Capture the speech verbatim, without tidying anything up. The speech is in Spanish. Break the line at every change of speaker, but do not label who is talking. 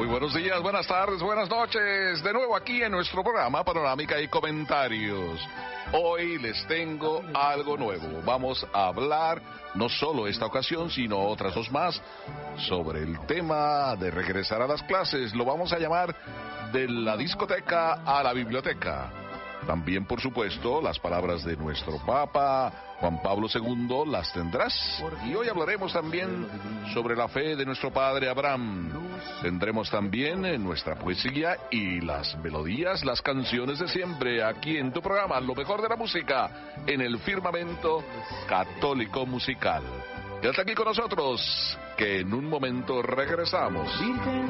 Muy buenos días, buenas tardes, buenas noches. De nuevo aquí en nuestro programa Panorámica y Comentarios. Hoy les tengo algo nuevo. Vamos a hablar, no solo esta ocasión, sino otras dos más, sobre el tema de regresar a las clases. Lo vamos a llamar de la discoteca a la biblioteca. También, por supuesto, las palabras de nuestro Papa Juan Pablo segundo las tendrás. Y hoy hablaremos también sobre la fe de nuestro padre Abraham. Tendremos también en nuestra poesía y las melodías, las canciones de siempre, aquí en tu programa, lo mejor de la música, en el firmamento católico musical. Quédate aquí con nosotros, que en un momento regresamos.